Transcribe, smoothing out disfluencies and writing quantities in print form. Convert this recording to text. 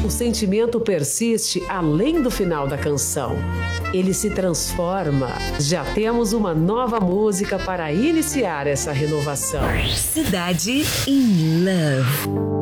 O sentimento persiste além do final da canção. Ele se transforma. Já temos uma nova música para iniciar essa renovação. Cidade in Love.